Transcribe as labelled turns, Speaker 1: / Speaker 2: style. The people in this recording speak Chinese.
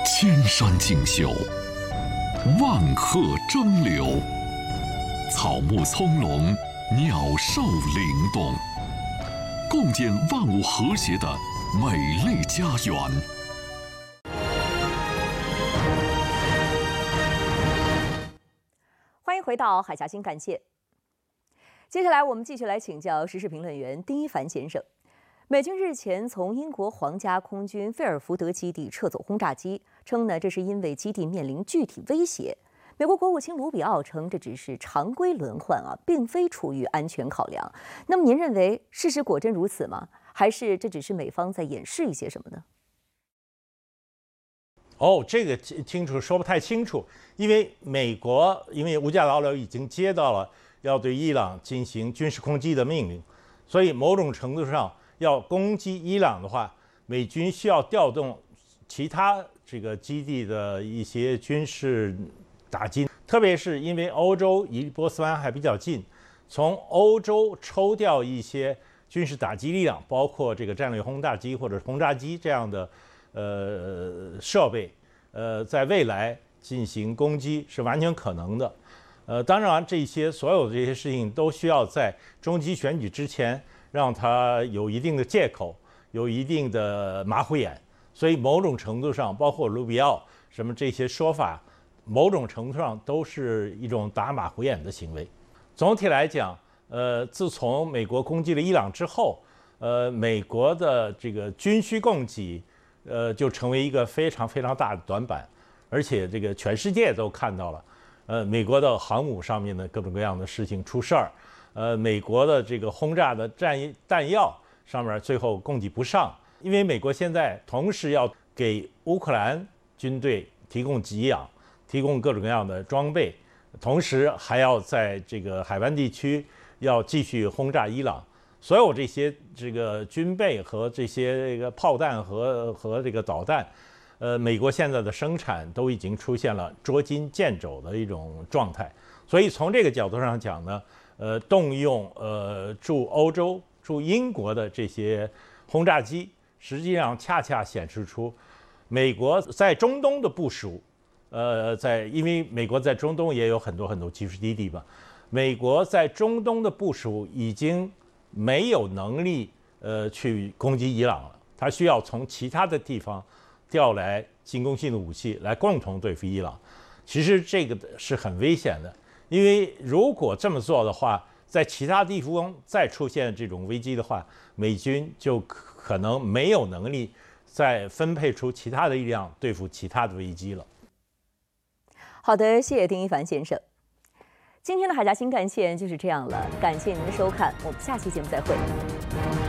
Speaker 1: 千山竞秀，万壑争流，草木葱茏，鸟兽灵动，共建万物和谐的美丽家园。
Speaker 2: 欢迎回到海峡新干线。接下来我们继续来请教时事评论员丁一凡先生。美军日前从英国皇家空军费尔福德基地撤走轰炸机，称呢这是因为基地面临具体威胁。美国国务卿卢比奥称这只是常规轮换并非出于安全考量。那么您认为事实果真如此吗？还是这只是美方在掩饰一些什么呢？
Speaker 3: 这个说不太清楚，因为美国五角大楼已经接到了要对伊朗进行军事攻击的命令，所以某种程度上要攻击伊朗的话，美军需要调动其他这个基地的一些军事打击，特别是因为欧洲离波斯湾还比较近，从欧洲抽调一些军事打击力量，包括这个战略轰炸机或者轰炸机这样的设备，在未来进行攻击是完全可能的。当然，所有的这些事情都需要在中期选举之前，让它有一定的借口，有一定的马虎眼。所以某种程度上，包括卢比奥什么这些说法，某种程度上都是一种打马虎眼的行为。总体来讲，自从美国攻击了伊朗之后，美国的这个军需供给，就成为一个非常非常大的短板，而且这个全世界都看到了，美国的航母上面的各种各样的事情出事儿，美国的这个轰炸的弹药上面最后供给不上，因为美国现在同时要给乌克兰军队提供给养，提供各种各样的装备，同时还要在这个海湾地区要继续轰炸伊朗。所有这些这个军备和这些这个炮弹和这个导弹，美国现在的生产都已经出现了捉襟见肘的一种状态。所以从这个角度上讲呢，动用驻欧洲、驻英国的这些轰炸机，实际上恰恰显示出美国在中东的部署，因为美国在中东也有很多很多技术基地嘛，美国在中东的部署已经没有能力去攻击伊朗了，它需要从其他的地方调来进攻性的武器来共同对付伊朗。其实这个是很危险的，因为如果这么做的话，在其他地方再出现这种危机的话，美军就可能没有能力再分配出其他的力量对付其他的危机了。
Speaker 2: 好的，谢谢丁一凡先生。今天的海峡新干线就是这样了，感谢您的收看，我们下期节目再会。